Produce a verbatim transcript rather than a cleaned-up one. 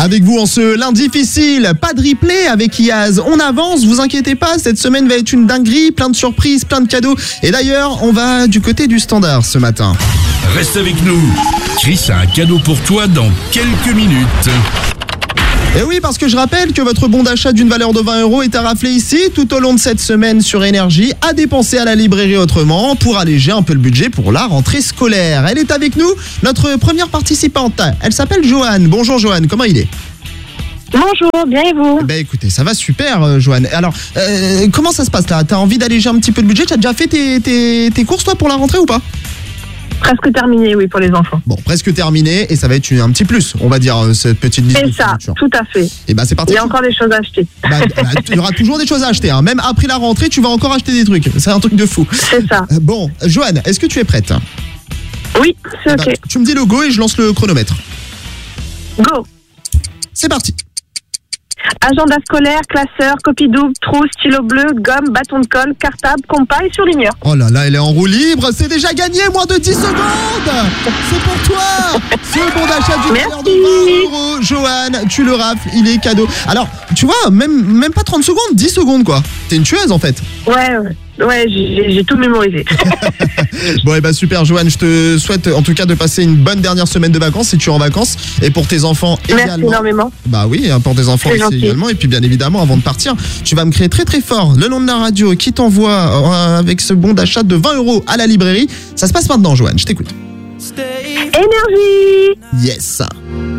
Avec vous en ce lundi difficile, pas de replay avec Iaz. On avance, vous inquiétez pas, cette semaine va être une dinguerie, plein de surprises, plein de cadeaux. Et d'ailleurs, on va du côté du standard ce matin. Reste avec nous. Chris a un cadeau pour toi dans quelques minutes. Et oui, parce que je rappelle que votre bon d'achat d'une valeur de vingt euros est à rafler ici tout au long de cette semaine sur Énergie, à dépenser à la librairie autrement pour alléger un peu le budget pour la rentrée scolaire. Elle est avec nous, notre première participante. Elle s'appelle Joanne. Bonjour Joanne, comment il est ? Bonjour, bien et vous ? Ben écoutez, ça va super euh, Joanne. Alors, euh, comment ça se passe là ? T'as envie d'alléger un petit peu le budget ? T'as déjà fait tes, tes, tes courses toi pour la rentrée ou pas ? Presque terminé, oui, pour les enfants. Bon, presque terminé, et ça va être une, un petit plus, on va dire, euh, cette petite liste. C'est ça, tout à fait. Et ben c'est parti. Il y a encore des choses à acheter. Bah, bah, il y aura toujours des choses à acheter, hein. Même après la rentrée, tu vas encore acheter des trucs. C'est un truc de fou. C'est ça. Euh, Bon, Joanne, est-ce que tu es prête ? Oui, c'est Eh ben, ok. tu me dis le go et je lance le chronomètre. Go. C'est parti. Agenda scolaire, classeur, copie double, trousse, stylo bleu, gomme, bâton de colle, cartable, compas et surligneur. Oh là là, elle est en roue libre, c'est déjà gagné, moins de dix secondes. C'est pour toi. Ce bon d'achat d'une valeur de vingt euros, Joanne, tu le rafles, il est cadeau. Alors, tu vois, même, même pas trente secondes, dix secondes quoi. T'es une tueuse en fait. Ouais, ouais. Ouais, j'ai j'ai tout mémorisé. Bon, et bah super, Joanne, je te souhaite en tout cas de passer une bonne dernière semaine de vacances si tu es en vacances. Et pour tes enfants Merci également. énormément. Bah oui, pour tes enfants C'est aussi gentil. également. Et puis bien évidemment, avant de partir, tu vas me créer très très fort le nom de la radio qui t'envoie euh, avec ce bon d'achat de vingt euros à la librairie. Ça se passe maintenant, Joanne, je t'écoute. Énergie. Yes.